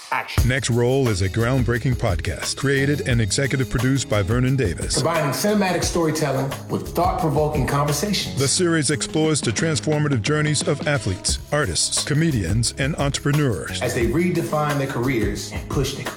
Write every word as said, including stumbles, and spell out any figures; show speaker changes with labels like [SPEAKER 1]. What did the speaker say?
[SPEAKER 1] action.
[SPEAKER 2] Next Roll is a groundbreaking podcast created and executive produced by Vernon Davis.
[SPEAKER 1] Combining cinematic storytelling with thought-provoking conversations.
[SPEAKER 2] The series explores the transformative journeys of athletes, artists, comedians, and entrepreneurs
[SPEAKER 1] as they redefine their careers and push their